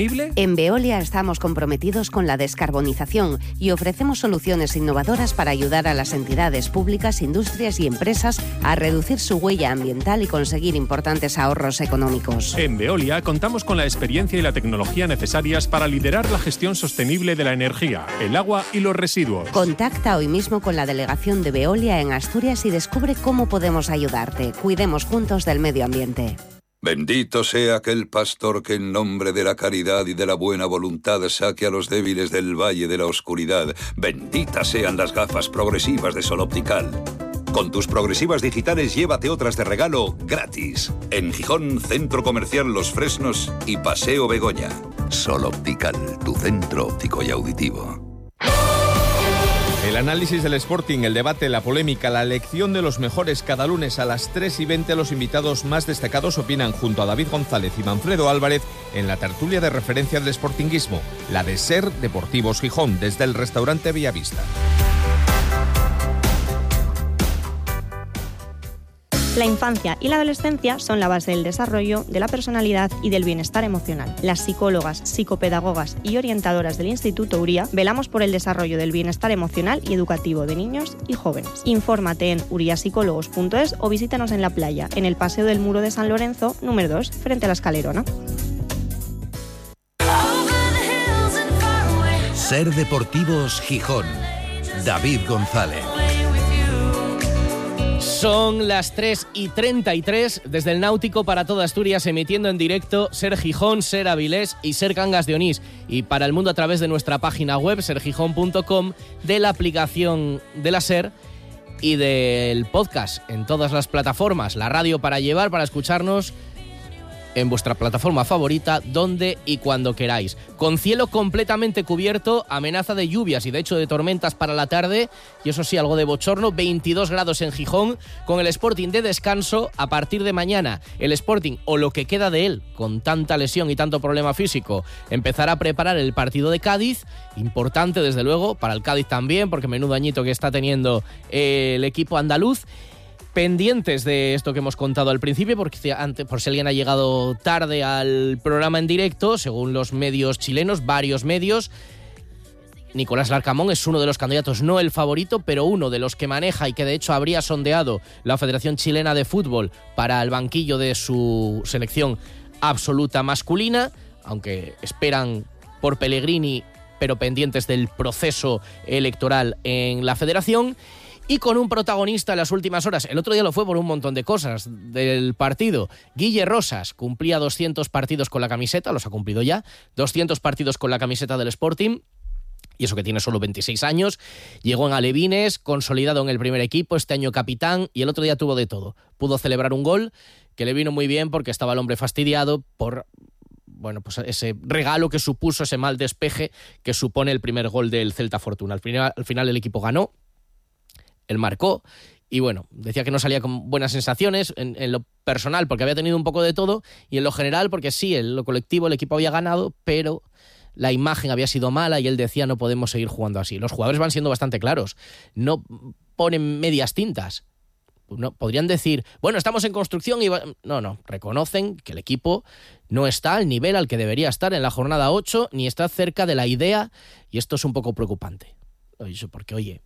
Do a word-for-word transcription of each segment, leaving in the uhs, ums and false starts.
En Veolia estamos comprometidos con la descarbonización y ofrecemos soluciones innovadoras para ayudar a las entidades públicas, industrias y empresas a reducir su huella ambiental y conseguir importantes ahorros económicos. En Veolia contamos con la experiencia y la tecnología necesarias para liderar la gestión sostenible de la energía, el agua y los residuos. Contacta hoy mismo con la delegación de Veolia en Asturias y descubre cómo podemos ayudarte. Cuidemos juntos del medio ambiente. Bendito sea aquel pastor que en nombre de la caridad y de la buena voluntad saque a los débiles del valle de la oscuridad. Benditas sean las gafas progresivas de Sol Optical. Con tus progresivas digitales llévate otras de regalo gratis. En Gijón, Centro Comercial Los Fresnos y Paseo Begoña. Sol Optical, tu centro óptico y auditivo. El análisis del Sporting, el debate, la polémica, la elección de los mejores cada lunes a las tres y veinte. Los invitados más destacados opinan junto a David González y Manfredo Álvarez en la tertulia de referencia del sportinguismo, la de SER Deportivos Gijón, desde el restaurante Bellavista. La infancia y la adolescencia son la base del desarrollo, de la personalidad y del bienestar emocional. Las psicólogas, psicopedagogas y orientadoras del Instituto Uría velamos por el desarrollo del bienestar emocional y educativo de niños y jóvenes. Infórmate en uriapsicólogos punto es o visítanos en la playa, en el Paseo del Muro de San Lorenzo, número dos, frente a la Escalerona. SER Deportivos Gijón. David González. Son las tres y treinta y tres desde el Náutico para toda Asturias, emitiendo en directo SER Gijón, SER Avilés y SER Cangas de Onís, y para el mundo a través de nuestra página web ser gijón punto com, de la aplicación de la SER y del podcast en todas las plataformas, la radio para llevar, para escucharnos en vuestra plataforma favorita, donde y cuando queráis. Con cielo completamente cubierto, amenaza de lluvias y de hecho de tormentas para la tarde, y eso sí, algo de bochorno, veintidós grados en Gijón, con el Sporting de descanso. A partir de mañana, el Sporting, o lo que queda de él, con tanta lesión y tanto problema físico, empezará a preparar el partido de Cádiz, importante desde luego, para el Cádiz también, porque menudo añito que está teniendo el equipo andaluz. Pendientes de esto que hemos contado al principio, porque antes, por si alguien ha llegado tarde al programa en directo, según los medios chilenos, varios medios, Nicolás Larcamón es uno de los candidatos, no el favorito, pero uno de los que maneja y que de hecho habría sondeado la Federación Chilena de Fútbol para el banquillo de su selección absoluta masculina, aunque esperan por Pellegrini, pero pendientes del proceso electoral en la Federación. Y con un protagonista en las últimas horas, el otro día lo fue por un montón de cosas del partido. Guille Rosas cumplía doscientos partidos con la camiseta, los ha cumplido ya, doscientos partidos con la camiseta del Sporting, y eso que tiene solo veintiséis años. Llegó en alevines, consolidado en el primer equipo, este año capitán, y el otro día tuvo de todo. Pudo celebrar un gol que le vino muy bien porque estaba el hombre fastidiado por, bueno, pues ese regalo que supuso, ese mal despeje que supone el primer gol del Celta Fortuna. Al final, al final el equipo ganó. Él marcó y bueno, decía que no salía con buenas sensaciones en, en lo personal porque había tenido un poco de todo, y en lo general porque sí, en lo colectivo el equipo había ganado, pero la imagen había sido mala y él decía no podemos seguir jugando así. Los jugadores van siendo bastante claros, no ponen medias tintas. No, podrían decir, bueno, estamos en construcción y... Va... No, no, reconocen que el equipo no está al nivel al que debería estar en la jornada ocho, ni está cerca de la idea, y esto es un poco preocupante. Porque, oye,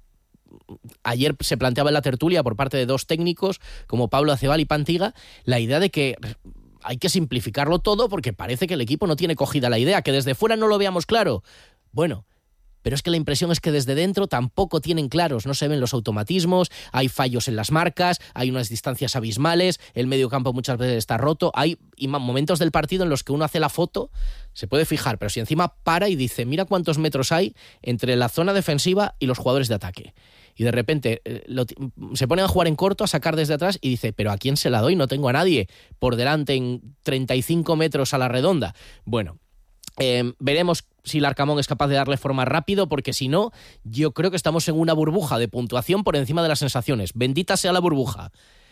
ayer se planteaba en la tertulia por parte de dos técnicos como Pablo Acebal y Pantiga la idea de que hay que simplificarlo todo porque parece que el equipo no tiene cogida la idea, que desde fuera no lo veamos claro. Bueno, pero es que la impresión es que desde dentro tampoco tienen claros, no se ven los automatismos, hay fallos en las marcas, hay unas distancias abismales, el mediocampo muchas veces está roto, hay momentos del partido en los que uno hace la foto, se puede fijar, pero si encima para y dice, mira cuántos metros hay entre la zona defensiva y los jugadores de ataque. Y de repente eh, lo, se ponen a jugar en corto, a sacar desde atrás y dice, pero ¿a quién se la doy? No tengo a nadie por delante en treinta y cinco metros a la redonda. Bueno, eh, veremos si Larcamón es capaz de darle forma rápido, porque si no, yo creo que estamos en una burbuja de puntuación por encima de las sensaciones. Bendita sea la burbuja.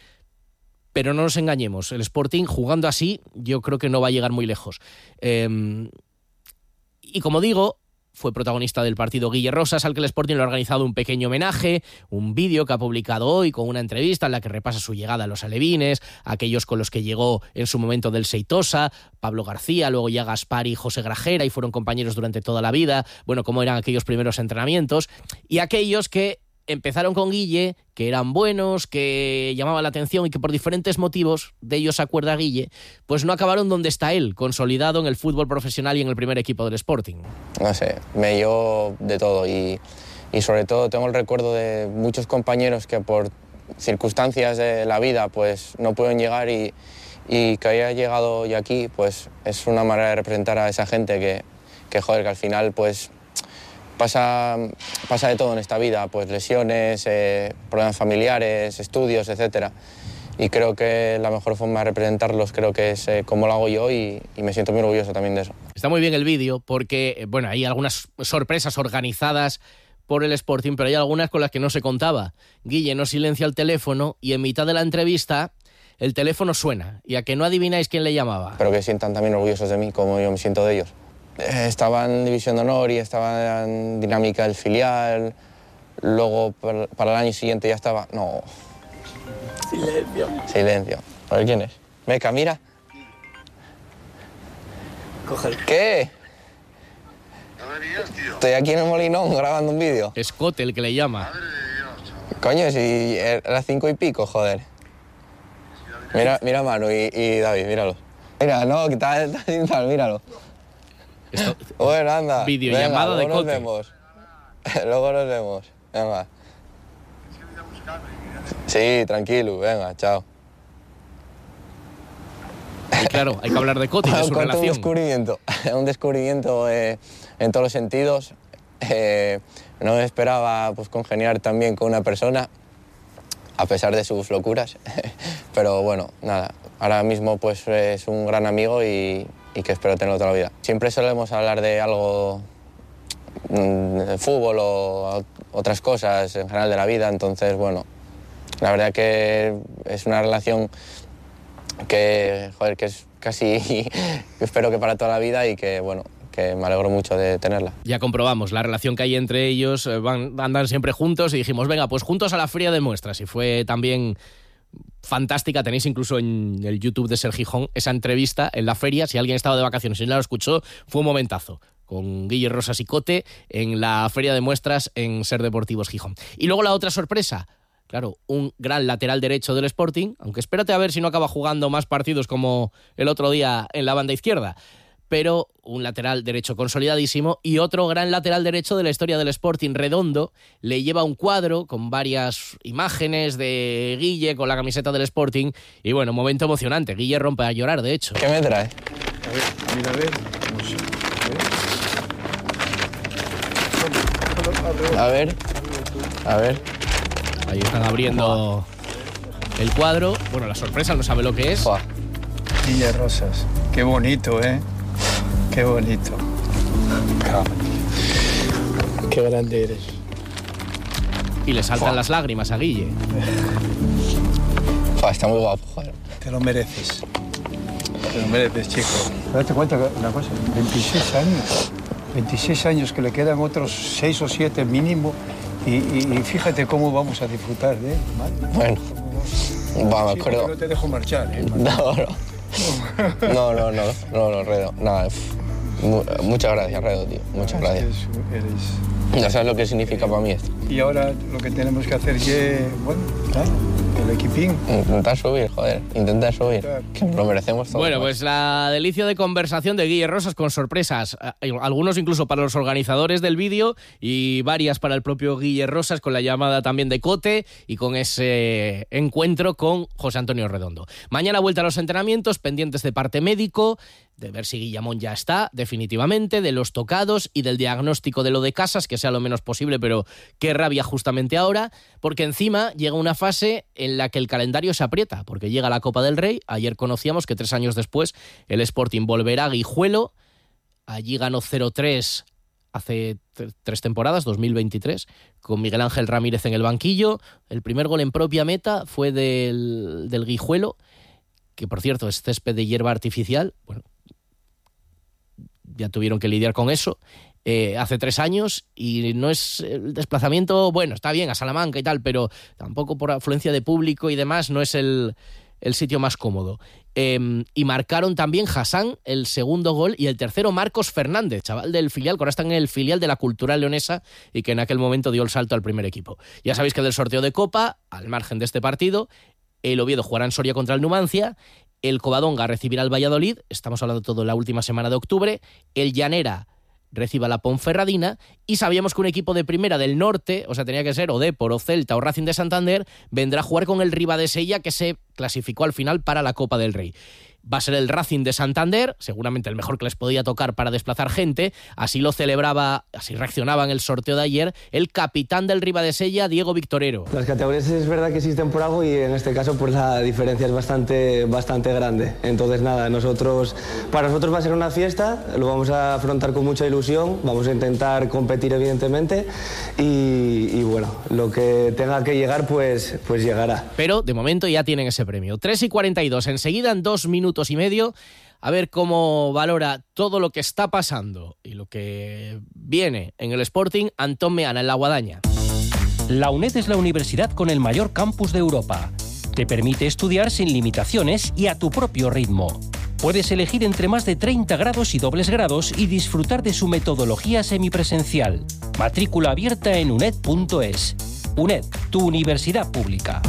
Pero no nos engañemos, el Sporting jugando así yo creo que no va a llegar muy lejos. Eh, y como digo, fue protagonista del partido Guille Rosas, al que el Sporting le ha organizado un pequeño homenaje, un vídeo que ha publicado hoy con una entrevista en la que repasa su llegada a los alevines, aquellos con los que llegó en su momento del Seitosa, Pablo García, luego ya Gaspar y José Grajera, y fueron compañeros durante toda la vida, bueno, cómo eran aquellos primeros entrenamientos, y aquellos que empezaron con Guille, que eran buenos, que llamaban la atención y que por diferentes motivos, de ellos se acuerda Guille, pues no acabaron donde está él, consolidado en el fútbol profesional y en el primer equipo del Sporting. No sé, me llevo de todo y, y sobre todo tengo el recuerdo de muchos compañeros que por circunstancias de la vida pues no pueden llegar y, y que haya llegado yo aquí pues es una manera de representar a esa gente que, que joder, que al final pues Pasa, pasa de todo en esta vida, pues lesiones, eh, problemas familiares, estudios, etcétera. Y creo que la mejor forma de representarlos creo que es eh, como lo hago yo y, y me siento muy orgulloso también de eso. Está muy bien el vídeo porque, bueno, hay algunas sorpresas organizadas por el Sporting, pero hay algunas con las que no se contaba. Guille no silencia el teléfono y en mitad de la entrevista el teléfono suena. Y a que no adivináis quién le llamaba. Espero que sientan también orgullosos de mí como yo me siento de ellos. Estaba en División de Honor y estaba en Dinámica del filial. Luego, para el año siguiente ya estaba... No. Silencio. Silencio. A ver quién es. Meca, mira. Coge. ¿Qué? ¿Dónde vienes, tío? Estoy aquí en el Molinón grabando un vídeo. Es Cote el que le llama. Madre de Dios, chaval. Coño, si era cinco y pico, joder. Mira, mira a Manu y, y David, míralo. Mira, no, que está, está sin tal, míralo. Esto, bueno, anda. Videollamada de Cote. Luego nos vemos. Luego nos vemos. Venga. Sí, tranquilo, venga, chao. Y claro, hay que hablar de Cote y de su relación. Un descubrimiento, un descubrimiento eh, en todos los sentidos. Eh, no me esperaba pues, congeniar también con una persona, a pesar de sus locuras. Pero bueno, nada, ahora mismo pues, es un gran amigo y... y que espero tenerlo toda la vida. Siempre solemos hablar de algo, de fútbol o otras cosas en general de la vida, entonces, bueno, la verdad que es una relación que, joder, que es casi, que espero que para toda la vida y que, bueno, que me alegro mucho de tenerla. Ya comprobamos la relación que hay entre ellos, van, andan siempre juntos y dijimos, venga, pues juntos a la feria de muestras, y fue también... fantástica. Tenéis incluso en el YouTube de Ser Gijón esa entrevista en la feria. Si alguien estaba de vacaciones y no la escuchó, fue un momentazo con Guille Rosas y Cote en la feria de muestras en Ser Deportivos Gijón. Y luego la otra sorpresa, claro, un gran lateral derecho del Sporting, aunque espérate a ver si no acaba jugando más partidos como el otro día en la banda izquierda, pero un lateral derecho consolidadísimo, y otro gran lateral derecho de la historia del Sporting, Redondo, le lleva un cuadro con varias imágenes de Guille con la camiseta del Sporting, y bueno, momento emocionante. Guille rompe a llorar, de hecho. ¿Qué me trae? A ver, mira, a ver. A ver, a ver. Ahí están abriendo el cuadro. Bueno, la sorpresa, no sabe lo que es. Guille Rosas. Qué bonito, ¿eh? Qué bonito. Qué grande eres. Y le saltan Fua. las lágrimas a Guille. Fua, está muy guapo, joder. Te lo mereces. Te lo mereces, chico. Date cuenta que una cosa, veintiséis años. veintiséis años que le quedan otros seis o siete mínimo. Y, y, y fíjate cómo vamos a disfrutar de él, ¿vale? Bueno. Va, me sí, acuerdo. No te dejo marchar, ¿eh? No, no. No, no, no, no, no, Redo. Nada, muchas gracias, Redo, tío. Muchas gracias. Eres... Ya sabes lo que significa para mí esto. Y ahora lo que tenemos que hacer es, bueno, claro, el equipín. Intentar subir, joder, intentar subir. Claro. Que lo merecemos todos. Bueno, pues la delicia de conversación de Guille Rosas con sorpresas. Algunos incluso para los organizadores del vídeo y varias para el propio Guille Rosas, con la llamada también de Cote y con ese encuentro con José Antonio Redondo. Mañana vuelta a los entrenamientos, pendientes de parte médico, de ver si Guillamón ya está, definitivamente, de los tocados y del diagnóstico de lo de Casas, que sea lo menos posible, pero qué rabia justamente ahora, porque encima llega una fase en la que el calendario se aprieta, porque llega la Copa del Rey. Ayer conocíamos que tres años después el Sporting volverá a Guijuelo. Allí ganó cero tres hace tres temporadas, dos mil veintitrés, con Miguel Ángel Ramírez en el banquillo. El primer gol en propia meta fue del, del Guijuelo, que por cierto es césped de hierba artificial. Bueno, ya tuvieron que lidiar con eso. eh, hace tres años y no es el desplazamiento, bueno, está bien a Salamanca y tal, pero tampoco por afluencia de público y demás no es el, el sitio más cómodo. Eh, y marcaron también Hassan el segundo gol y el tercero Marcos Fernández, chaval del filial, que ahora está en el filial de la Cultural Leonesa y que en aquel momento dio el salto al primer equipo. Ya sabéis que del sorteo de Copa, al margen de este partido, el Oviedo jugará en Soria contra el Numancia, el Covadonga recibirá al Valladolid, estamos hablando todo de la última semana de octubre, el Llanera reciba la Ponferradina y sabíamos que un equipo de primera del norte, o sea, tenía que ser o Depor, o Celta o Racing de Santander, vendrá a jugar con el Ribadesella que se clasificó al final para la Copa del Rey. Va a ser el Racing de Santander, seguramente el mejor que les podía tocar para desplazar gente. Así lo celebraba, así reaccionaba en el sorteo de ayer el capitán del Ribadesella, Diego Victorero. Las categorías es verdad que existen por algo y en este caso pues la diferencia es bastante, bastante grande. Entonces nada, nosotros, para nosotros va a ser una fiesta, lo vamos a afrontar con mucha ilusión, vamos a intentar competir evidentemente y, y bueno, lo que tenga que llegar pues, pues llegará. Pero de momento ya tienen ese premio. tres y cuarenta y dos, enseguida en dos minutos y medio, a ver cómo valora todo lo que está pasando y lo que viene en el Sporting Antón Meana en La Guadaña. La UNED es la universidad con el mayor campus de Europa. Te permite estudiar sin limitaciones y a tu propio ritmo. Puedes elegir entre más de treinta grados y dobles grados y disfrutar de su metodología semipresencial. Matrícula abierta en uned punto es. UNED, tu universidad pública.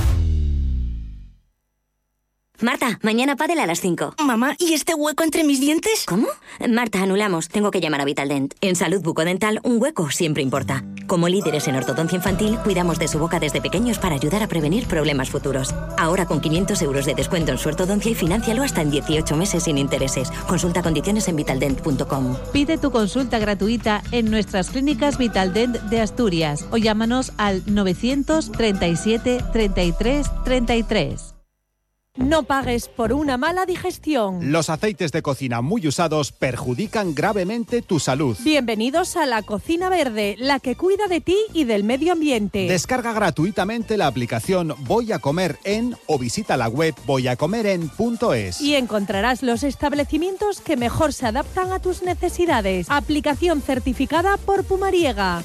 Marta, mañana pádel a las cinco. Mamá, ¿y este hueco entre mis dientes? ¿Cómo? Marta, anulamos. Tengo que llamar a Vitaldent. En salud bucodental, un hueco siempre importa. Como líderes en ortodoncia infantil, cuidamos de su boca desde pequeños para ayudar a prevenir problemas futuros. Ahora con quinientos euros de descuento en su ortodoncia y financialo hasta en dieciocho meses sin intereses. Consulta condiciones en vitaldent punto com. Pide tu consulta gratuita en nuestras clínicas Vitaldent de Asturias o llámanos al novecientos treinta y siete treinta y tres treinta y tres. No pagues por una mala digestión. Los aceites de cocina muy usados perjudican gravemente tu salud. Bienvenidos a la Cocina Verde, la que cuida de ti y del medio ambiente. Descarga gratuitamente la aplicación Voy a Comer En o visita la web voy a comer en punto es. Y encontrarás los establecimientos que mejor se adaptan a tus necesidades. Aplicación certificada por Pumariega.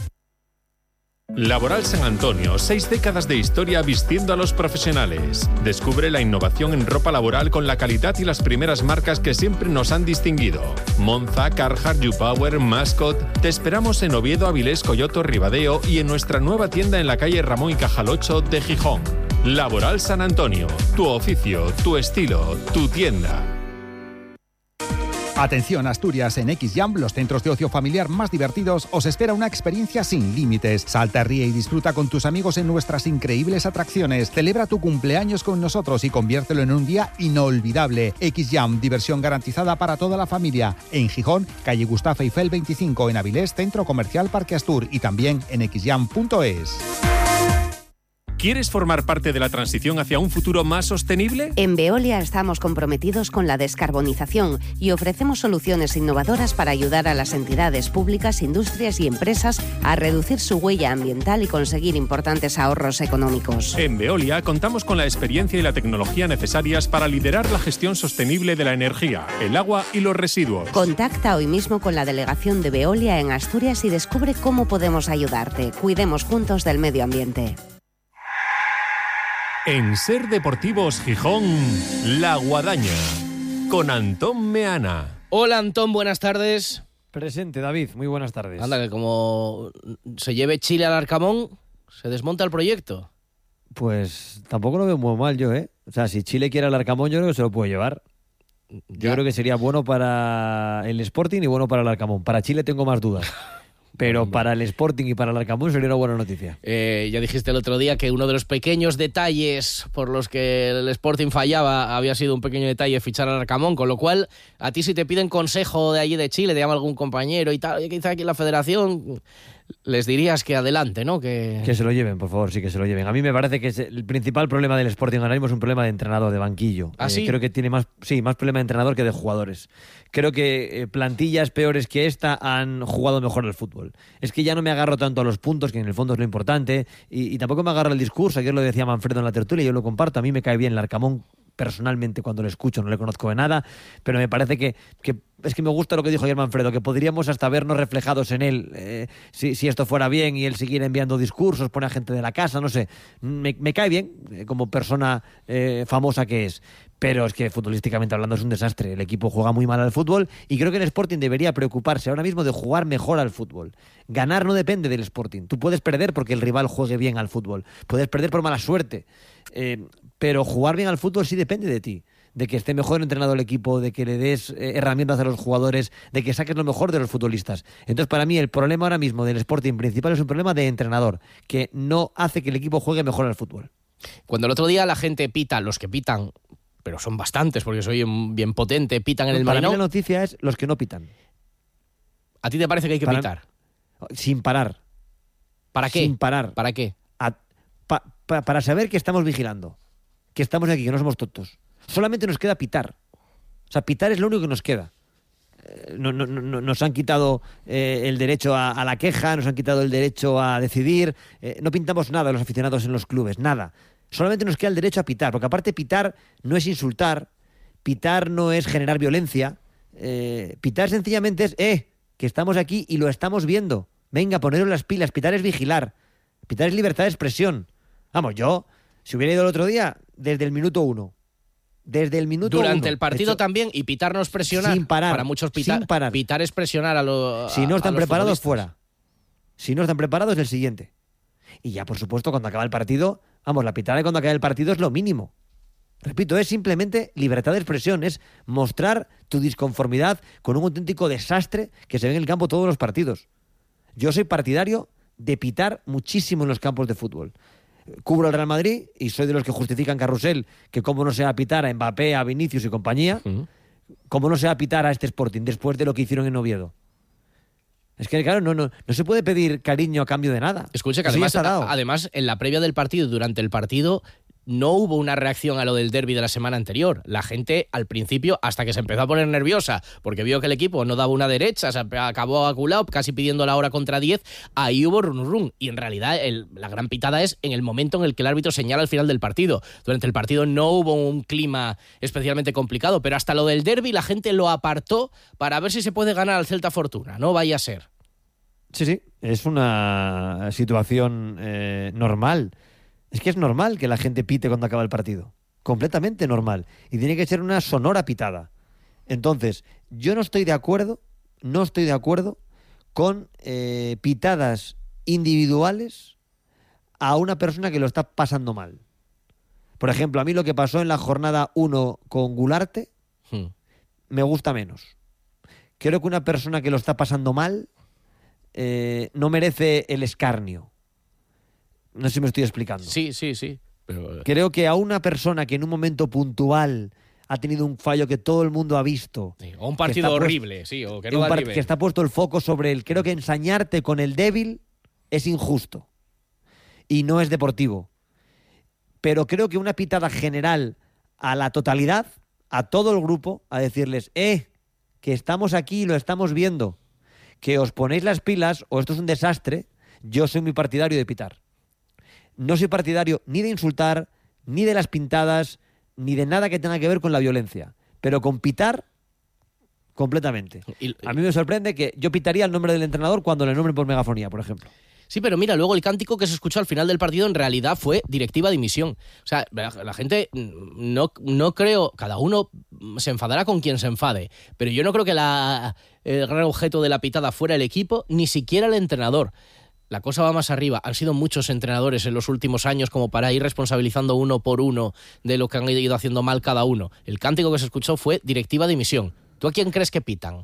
Laboral San Antonio, seis décadas de historia vistiendo a los profesionales. Descubre la innovación en ropa laboral con la calidad y las primeras marcas que siempre nos han distinguido. Monza, Carhartt, YouPower, Mascot. Te esperamos en Oviedo, Avilés, Coyoto, Ribadeo y en nuestra nueva tienda en la calle Ramón y Cajal ocho de Gijón. Laboral San Antonio, tu oficio, tu estilo, tu tienda. Atención Asturias, en X-Jam, los centros de ocio familiar más divertidos, os espera una experiencia sin límites. Salta, ríe y disfruta con tus amigos en nuestras increíbles atracciones. Celebra tu cumpleaños con nosotros y conviértelo en un día inolvidable. X-Jam, diversión garantizada para toda la familia. En Gijón, calle Gustavo Eiffel veinticinco, en Avilés, Centro Comercial Parque Astur y también en x jam punto es. ¿Quieres formar parte de la transición hacia un futuro más sostenible? En Veolia estamos comprometidos con la descarbonización y ofrecemos soluciones innovadoras para ayudar a las entidades públicas, industrias y empresas a reducir su huella ambiental y conseguir importantes ahorros económicos. En Veolia contamos con la experiencia y la tecnología necesarias para liderar la gestión sostenible de la energía, el agua y los residuos. Contacta hoy mismo con la delegación de Veolia en Asturias y descubre cómo podemos ayudarte. Cuidemos juntos del medio ambiente. En Ser Deportivos Gijón, La Guadaña, con Antón Meana. Hola Antón, buenas tardes. Presente, David, muy buenas tardes. Anda, que como se lleve Chile al Arcamón, se desmonta el proyecto. Pues tampoco lo veo muy mal yo, ¿eh? O sea, si Chile quiere al Arcamón, yo creo que se lo puede llevar. Yo ya. creo que sería bueno para el Sporting y bueno para el Arcamón. Para Chile tengo más dudas. Pero para el Sporting y para el Arcamón sería una buena noticia. Eh, ya dijiste el otro día que uno de los pequeños detalles por los que el Sporting fallaba había sido un pequeño detalle fichar al Arcamón, con lo cual a ti si te piden consejo de allí de Chile, te llama algún compañero y tal, oye, quizá aquí en la federación, les dirías que adelante, ¿no? Que... que se lo lleven, por favor, sí que se lo lleven. A mí me parece que es el principal problema del Sporting ahora mismo es un problema de entrenador, de banquillo. ¿Ah, sí? Eh, creo que tiene más, sí, más problema de entrenador que de jugadores. Creo que eh, plantillas peores que esta han jugado mejor al fútbol. Es que ya no me agarro tanto a los puntos, que en el fondo es lo importante, y, y tampoco me agarro al discurso. Ayer lo decía Manfredo en la tertulia, yo lo comparto. A mí me cae bien el Arcamón personalmente cuando lo escucho, no le conozco de nada, pero me parece que, que es que me gusta lo que dijo ayer Manfredo, que podríamos hasta vernos reflejados en él, eh, si, si esto fuera bien y él siguiera enviando discursos, pone a gente de la casa, no sé. Me, me cae bien eh, como persona eh, famosa que es, pero es que futbolísticamente hablando es un desastre. El equipo juega muy mal al fútbol y creo que el Sporting debería preocuparse ahora mismo de jugar mejor al fútbol. Ganar no depende del Sporting. Tú puedes perder porque el rival juegue bien al fútbol, puedes perder por mala suerte, eh, pero jugar bien al fútbol sí depende de ti. De que esté mejor entrenado el equipo, de que le des eh, herramientas a los jugadores, de que saques lo mejor de los futbolistas. Entonces, para mí, el problema ahora mismo del Sporting principal es un problema de entrenador, que no hace que el equipo juegue mejor al fútbol. Cuando el otro día la gente pita, los que pitan, pero son bastantes porque soy bien potente, pitan en el Para Molinón. mí la noticia es los que no pitan. ¿A ti te parece que hay que para, pitar? Sin parar. ¿Para qué? Sin parar. ¿Para qué? A, pa, pa, para saber que estamos vigilando, que estamos aquí, que no somos tontos. Solamente nos queda pitar. O sea, pitar es lo único que nos queda. Eh, no, no, no, nos han quitado eh, el derecho a, a la queja, nos han quitado el derecho a decidir. Eh, no pintamos nada los aficionados en los clubes, nada. Solamente nos queda el derecho a pitar, porque aparte pitar no es insultar, pitar no es generar violencia. Eh, pitar sencillamente es, eh, que estamos aquí y lo estamos viendo. Venga, poneros las pilas. Pitar es vigilar. Pitar es libertad de expresión. Vamos, yo, si hubiera ido el otro día, desde el minuto uno. Desde el minuto Durante uno, el partido hecho, también, y pitar no es presionar. Sin parar. Para muchos pitar, sin parar. pitar es presionar a los Si no están preparados, futbolistas. fuera. Si no están preparados, el siguiente. Y ya, por supuesto, cuando acaba el partido, vamos, la pitada cuando acaba el partido es lo mínimo. Repito, es simplemente libertad de expresión, es mostrar tu disconformidad con un auténtico desastre que se ve en el campo todos los partidos. Yo soy partidario de pitar muchísimo en los campos de fútbol. Cubro el Real Madrid y soy de los que justifican Carrusel que cómo no se va a pitar a Mbappé, a Vinicius y compañía, uh-huh. cómo no se va a pitar a este Sporting después de lo que hicieron en Oviedo. Es que, claro, no, no, no se puede pedir cariño a cambio de nada. Escucha que Eso además, ya está dado. además, en la previa del partido y durante el partido no hubo una reacción a lo del derbi de la semana anterior. La gente, al principio, hasta que se empezó a poner nerviosa, porque vio que el equipo no daba una derecha, se acabó aculado, casi pidiendo la hora contra diez, ahí hubo run run. Y en realidad el, la gran pitada es en el momento en el que el árbitro señala al final del partido. Durante el partido no hubo un clima especialmente complicado, pero hasta lo del derbi la gente lo apartó para ver si se puede ganar al Celta Fortuna. No vaya a ser. Sí, sí, es una situación eh, normal. Es que es normal que la gente pite cuando acaba el partido. Completamente normal. Y tiene que ser una sonora pitada. Entonces, yo no estoy de acuerdo, no estoy de acuerdo con eh, pitadas individuales a una persona que lo está pasando mal. Por ejemplo, a mí lo que pasó en la jornada uno con Gularte hmm. me gusta menos. Creo que una persona que lo está pasando mal eh, no merece el escarnio. No sé si me estoy explicando. Sí, sí, sí. Pero... Creo que a una persona que en un momento puntual ha tenido un fallo que todo el mundo ha visto. Sí, o un partido horrible, puesto, sí, o que no da par- que está puesto el foco sobre él. Creo que ensañarte con el débil es injusto. Y no es deportivo. Pero creo que una pitada general a la totalidad, a todo el grupo, a decirles, eh, que estamos aquí y lo estamos viendo, que os ponéis las pilas o esto es un desastre, yo soy muy partidario de pitar. No soy partidario ni de insultar, ni de las pintadas, ni de nada que tenga que ver con la violencia. Pero con pitar, completamente. A mí me sorprende que yo pitaría el nombre del entrenador cuando le nombren por megafonía, por ejemplo. Sí, pero mira, luego el cántico que se escuchó al final del partido en realidad fue directiva dimisión. O sea, la, la gente no, no creo, cada uno se enfadará con quien se enfade, pero yo no creo que la, el gran objeto de la pitada fuera el equipo, ni siquiera el entrenador. La cosa va más arriba. Han sido muchos entrenadores en los últimos años como para ir responsabilizando uno por uno de lo que han ido haciendo mal cada uno. El cántico que se escuchó fue directiva dimisión. ¿Tú a quién crees que pitan?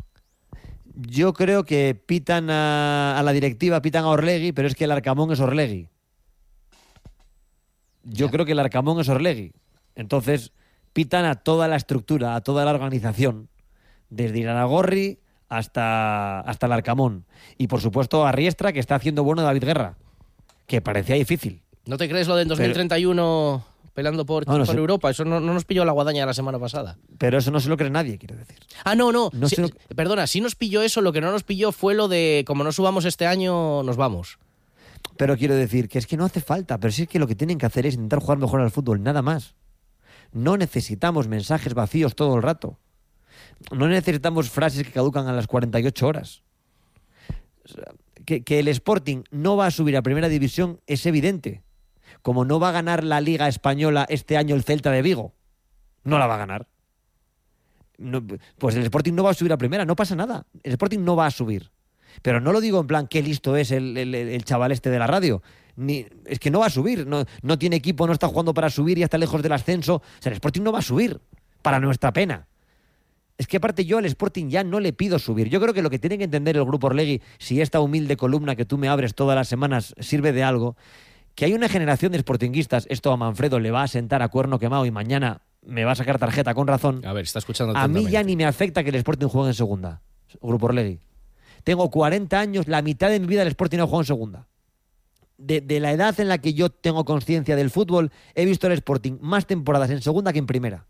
Yo creo que pitan a, a la directiva, pitan a Orlegui, pero es que el Arcamón es Orlegui. Yo ya. creo que el Arcamón es Orlegui. Entonces, pitan a toda la estructura, a toda la organización, desde Iraragorri hasta, hasta el Arcamón. Y, por supuesto, a Riestra, que está haciendo bueno David Guerra, que parecía difícil. ¿No te crees lo del dos mil treinta y uno pero... peleando por, no, no por sé. Europa? Eso no, no nos pilló la guadaña la semana pasada. Pero eso no se lo cree nadie, quiero decir. Ah, no, no. no sí, lo... Perdona, sí nos pilló eso. Lo que no nos pilló fue lo de como no subamos este año, nos vamos. Pero quiero decir que es que no hace falta. Pero sí es que lo que tienen que hacer es intentar jugar mejor al fútbol, nada más. No necesitamos mensajes vacíos todo el rato. no necesitamos frases que caducan a las cuarenta y ocho horas. O sea, que, que el Sporting no va a subir a Primera División es evidente. Como no va a ganar la Liga Española este año el Celta de Vigo. No la va a ganar. No, pues el Sporting no va a subir a Primera, no pasa nada. El Sporting no va a subir. Pero no lo digo en plan, qué listo es el, el, el chaval este de la radio. Ni, es que no va a subir. No, no tiene equipo, no está jugando para subir y está lejos del ascenso. O sea, el Sporting no va a subir. Para nuestra pena. Es que aparte yo al Sporting ya no le pido subir. Yo creo que lo que tiene que entender el Grupo Orlegui, si esta humilde columna que tú me abres todas las semanas sirve de algo, que hay una generación de sportinguistas, esto a Manfredo le va a sentar a cuerno quemado y mañana me va a sacar tarjeta con razón. A ver, está escuchando A mí ya ni me afecta que el Sporting juegue en segunda, Grupo Orlegui. Tengo cuarenta años, la mitad de mi vida el Sporting no juega en segunda. De, de la edad en la que yo tengo conciencia del fútbol, he visto el Sporting más temporadas en segunda que en primera.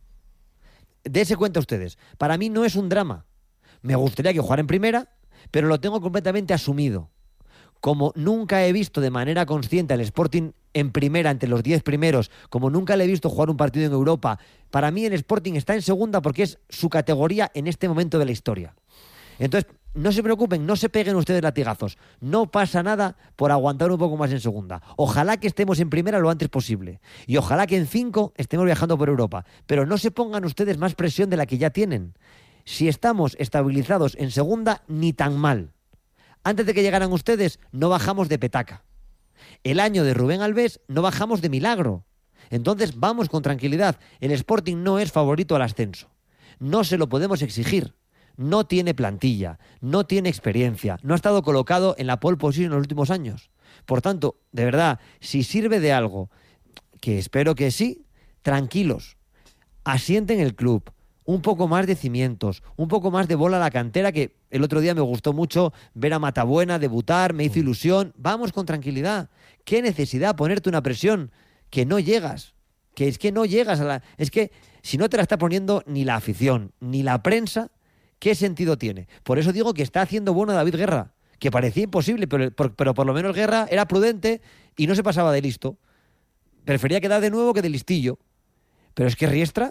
Dese cuenta ustedes. Para mí no es un drama. Me gustaría que jugara en primera, pero lo tengo completamente asumido. Como nunca he visto de manera consciente al Sporting en primera, entre los diez primeros, como nunca le he visto jugar un partido en Europa, para mí el Sporting está en segunda porque es su categoría en este momento de la historia. Entonces, no se preocupen, no se peguen ustedes latigazos. No pasa nada por aguantar un poco más en segunda. Ojalá que estemos en primera lo antes posible. Y ojalá que en cinco estemos viajando por Europa. Pero no se pongan ustedes más presión de la que ya tienen. Si estamos estabilizados en segunda, ni tan mal. Antes de que llegaran ustedes, no bajamos de petaca. El año de Rubén Alves no bajamos de milagro. Entonces vamos con tranquilidad. El Sporting no es favorito al ascenso. No se lo podemos exigir. No tiene plantilla, no tiene experiencia, no ha estado colocado en la pole position en los últimos años. Por tanto, de verdad, si sirve de algo, que espero que sí, tranquilos, asienten el club, un poco más de cimientos, un poco más de bola a la cantera, que el otro día me gustó mucho ver a Matabuena debutar, me hizo ilusión. Vamos con tranquilidad. ¿Qué necesidad ponerte una presión que no llegas? Que es que no llegas a la... Es que si no te la está poniendo ni la afición, ni la prensa, ¿qué sentido tiene? Por eso digo que está haciendo bueno David Guerra, que parecía imposible, pero, pero por lo menos Guerra era prudente y no se pasaba de listo. Prefería quedar de nuevo que de listillo. Pero es que Riestra,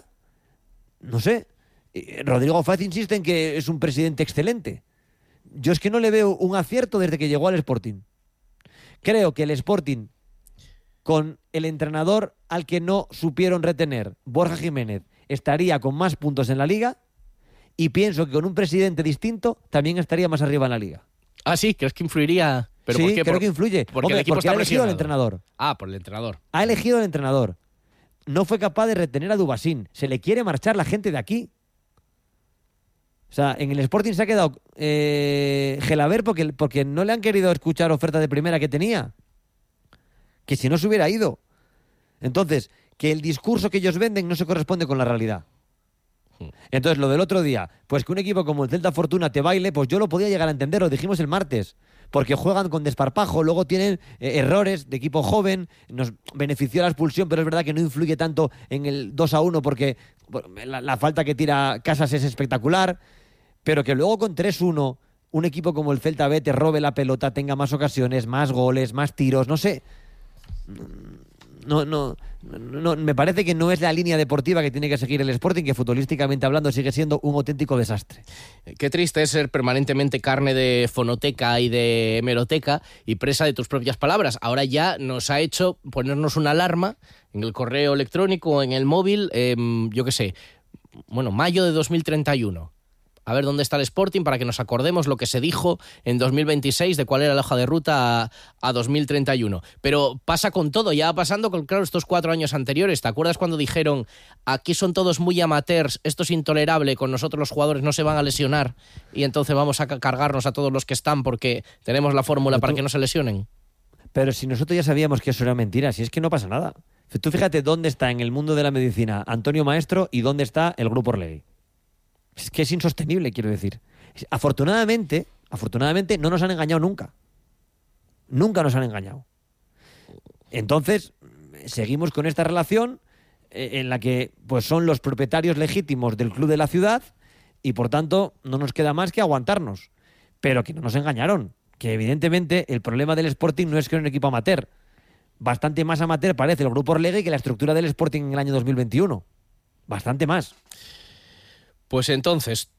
no sé, Rodrigo Faz insiste en que es un presidente excelente. Yo es que no le veo un acierto desde que llegó al Sporting. Creo que el Sporting, con el entrenador al que no supieron retener, Borja Jiménez, estaría con más puntos en la Liga. Y pienso que con un presidente distinto también estaría más arriba en la Liga. Ah, sí, ¿crees que influiría? ¿Pero sí, por qué? creo por, que influye. Porque, Hombre, el equipo porque está ha elegido al presionado. entrenador. Ah, por el entrenador. Ha elegido al entrenador. No fue capaz de retener a Dubasín. Se le quiere marchar la gente de aquí. O sea, en el Sporting se ha quedado eh, Gelaber porque, porque no le han querido escuchar ofertas de primera que tenía. Que si no se hubiera ido. Entonces, que el discurso que ellos venden no se corresponde con la realidad. Entonces, lo del otro día, pues que un equipo como el Celta Fortuna te baile, pues yo lo podía llegar a entender, lo dijimos el martes, porque juegan con desparpajo, luego tienen eh, errores de equipo joven, nos benefició la expulsión, pero es verdad que no influye tanto en el dos a uno porque la, la falta que tira Casas es espectacular, pero que luego con tres uno un equipo como el Celta B te robe la pelota, tenga más ocasiones, más goles, más tiros, no sé... No, no, no, me parece que no es la línea deportiva que tiene que seguir el Sporting, que futbolísticamente hablando sigue siendo un auténtico desastre. Qué triste es ser permanentemente carne de fonoteca y de hemeroteca y presa de tus propias palabras. Ahora ya nos ha hecho ponernos una alarma en el correo electrónico, en el móvil, eh, yo qué sé, bueno, mayo de dos mil treinta y uno. A ver dónde está el Sporting para que nos acordemos lo que se dijo en dos mil veintiséis de cuál era la hoja de ruta a, a dos mil treinta y uno. Pero pasa con todo, ya pasando con, claro, estos cuatro años anteriores. ¿Te acuerdas cuando dijeron aquí son todos muy amateurs, esto es intolerable, con nosotros los jugadores no se van a lesionar y entonces vamos a cargarnos a todos los que están porque tenemos la fórmula para que no se lesionen? Pero si nosotros ya sabíamos que eso era mentira, si es que no pasa nada. Tú fíjate dónde está en el mundo de la medicina Antonio Maestro y dónde está el Grupo Orlegui. Es que es insostenible, quiero decir. Afortunadamente, afortunadamente no nos han engañado nunca. Nunca nos han engañado. Entonces, seguimos con esta relación eh, en la que pues son los propietarios legítimos del club de la ciudad y, por tanto, no nos queda más que aguantarnos. Pero que no nos engañaron. Que, evidentemente, el problema del Sporting no es que es un equipo amateur. Bastante más amateur parece el Grupo Orlegui que la estructura del Sporting en el año dos mil veintiuno. Bastante más. Pues entonces,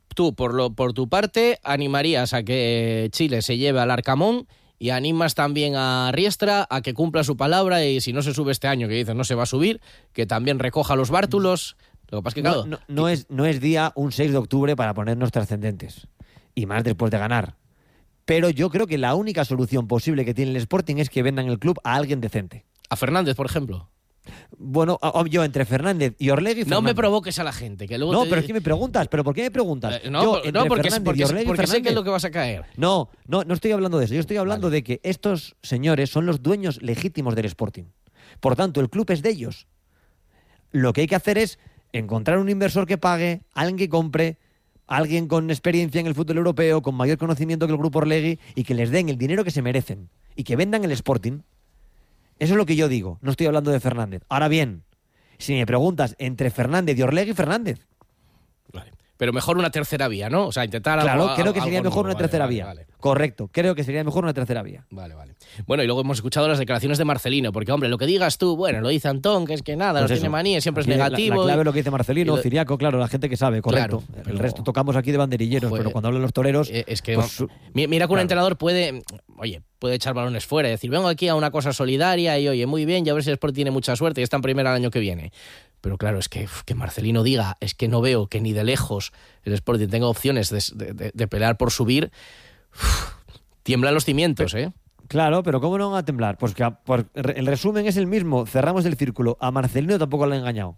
tú, por, lo, por tu parte, animarías a que Chile se lleve al Arcamón y animas también a Riestra a que cumpla su palabra y si no se sube este año, que dices no se va a subir, que también recoja los bártulos. Lo que pasa es que, claro, no, no, no, es, no es día un seis de octubre para ponernos trascendentes, y más después de ganar. Pero yo creo que la única solución posible que tiene el Sporting es que vendan el club a alguien decente. A Fernández, por ejemplo. Bueno, yo entre Fernández y Orlegui... No me provoques a la gente, que luego No, te... pero es que me preguntas, ¿pero por qué me preguntas? Eh, no, yo, no, porque, Fernández porque, y Orlegui, porque sé Fernández, que es lo que vas a caer. No, no, no estoy hablando de eso. Yo estoy hablando vale. de que estos señores son los dueños legítimos del Sporting. Por tanto, el club es de ellos. Lo que hay que hacer es encontrar un inversor que pague, alguien que compre, alguien con experiencia en el fútbol europeo, con mayor conocimiento que el grupo Orlegui, y que les den el dinero que se merecen y que vendan el Sporting. Eso es lo que yo digo. No estoy hablando de Fernández. Ahora bien, si me preguntas entre Fernández y Orlegui, Fernández. Vale. Pero mejor una tercera vía, ¿no? O sea, intentar Claro, algo, creo que sería algo mejor nuevo. una tercera vale, vía. Vale, vale. Correcto, creo que sería mejor una tercera vía. Vale, vale. Bueno, y luego hemos escuchado las declaraciones de Marcelino, porque, hombre, lo que digas tú, bueno, lo dice Antón, que es que nada, Pues nos eso. tiene manía, siempre es Aquí negativo. La, la clave y... es lo que dice Marcelino, lo... Ciriaco, claro, la gente que sabe, correcto. Claro, el pero... resto tocamos aquí de banderilleros, Joder. pero cuando hablan los toreros... Eh, es que, pues, mira que un claro. entrenador puede, oye, puede echar balones fuera y decir, vengo aquí a una cosa solidaria y, oye, muy bien, y a ver si el Sport tiene mucha suerte y está en primera el año que viene. Pero claro, es que, que Marcelino diga, es que no veo que ni de lejos el Sporting tenga opciones de, de, de pelear por subir, uf, tiemblan los cimientos, ¿eh? Claro, pero ¿cómo no van a temblar? Pues que a, por, el resumen es el mismo, cerramos el círculo. A Marcelino tampoco le han engañado.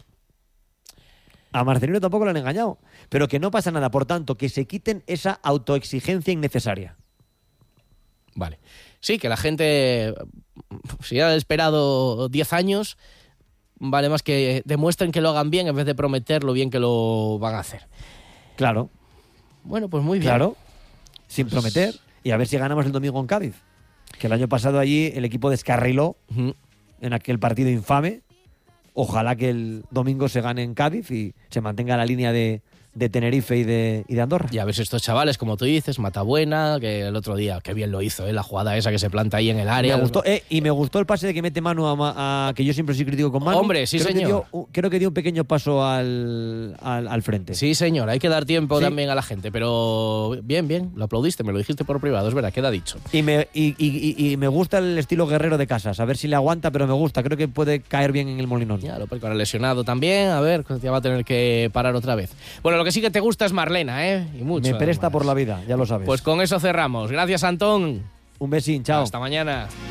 A Marcelino tampoco le han engañado. Pero que no pasa nada, por tanto, que se quiten esa autoexigencia innecesaria. Vale. Sí, que la gente, si ha esperado diez años... Vale más que demuestren que lo hagan bien en vez de prometer lo bien que lo van a hacer. Claro. Bueno, pues muy bien. Claro, sin pues... prometer. Y a ver si ganamos el domingo en Cádiz. Que el año pasado allí el equipo descarriló uh-huh. en aquel partido infame. Ojalá que el domingo se gane en Cádiz y se mantenga la línea de, de Tenerife y de, y de Andorra. Y a ver si estos chavales, como tú dices, Matabuena, que el otro día, qué bien lo hizo, ¿eh? La jugada esa que se planta ahí en el área. Me gustó, eh, y me gustó el pase de que mete Manu a, a que yo siempre soy crítico con Manu. Hombre, sí, creo señor. Que dio, creo que dio un pequeño paso al, al, al frente. Sí, señor, hay que dar tiempo sí. también a la gente, pero bien, bien, lo aplaudiste, me lo dijiste por privado, es verdad, queda dicho. Y me, y, y, y, y me gusta el estilo guerrero de Casas, a ver si le aguanta, pero me gusta, creo que puede caer bien en el Molinón. Ya, lo porque ahora lesionado también, a ver, ya va a tener que parar otra vez. Bueno, lo que sí que te gusta es Marlena, ¿eh? Y mucho. Me presta además. por la vida, ya lo sabes. Pues con eso cerramos. Gracias, Antón. Un besín, chao. Hasta mañana.